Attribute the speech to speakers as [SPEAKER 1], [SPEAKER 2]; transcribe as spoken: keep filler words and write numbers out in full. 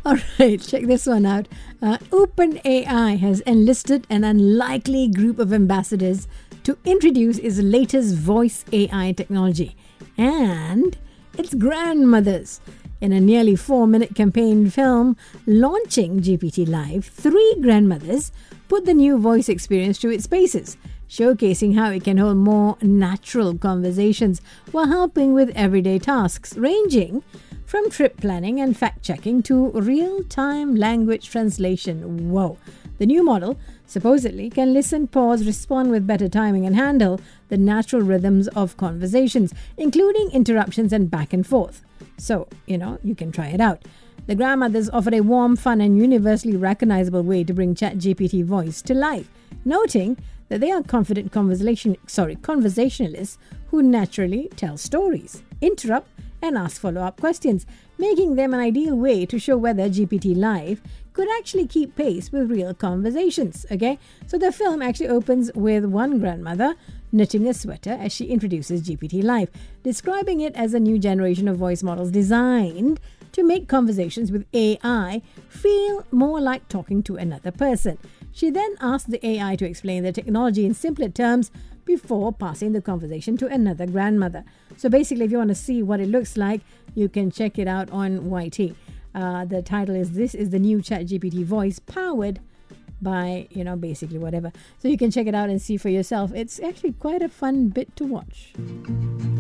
[SPEAKER 1] All right, check this one out. Uh, OpenAI has enlisted an unlikely group of ambassadors to introduce its latest voice A I technology and its grandmothers. In a nearly four-minute campaign film launching G P T Live, three grandmothers put the new voice experience to its paces, showcasing how it can hold more natural conversations while helping with everyday tasks, ranging from trip planning and fact-checking to real-time language translation. Whoa! The new model supposedly can listen, pause, respond with better timing, and handle the natural rhythms of conversations, including interruptions and back and forth. So, you know, you can try it out. The grandmothers offered a warm, fun, and universally recognizable way to bring ChatGPT voice to life, noting that they are confident conversation, sorry, conversationalists who naturally tell stories, interrupt, and ask follow-up questions, making them an ideal way to show whether G P T Live could actually keep pace with real conversations. Okay, so the film actually opens with one grandmother knitting a sweater as she introduces G P T Live, describing it as a new generation of voice models designed to make conversations with A I feel more like talking to another person. She then asked the A I to explain the technology in simpler terms before passing the conversation to another grandmother. So basically, if you want to see what it looks like, you can check it out on Y T. Uh, the title is This is the New ChatGPT Voice Powered by, you know, basically whatever. So you can check it out and see for yourself. It's actually quite a fun bit to watch.